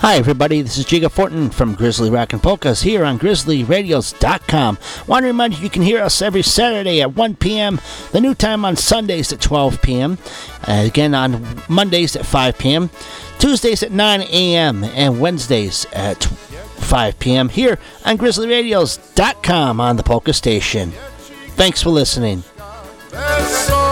Hi everybody, this is Jiga Fortin from Grizzly Rock and Polkas here on GrizzlyRadios.com. Want to remind you can hear us every Saturday at 1 p.m., the new time on Sundays at 12 p.m., again on Mondays at 5 p.m., Tuesdays at 9 a.m., and Wednesdays at 5 p.m. here on GrizzlyRadios.com on the Polka Station. Thanks for listening.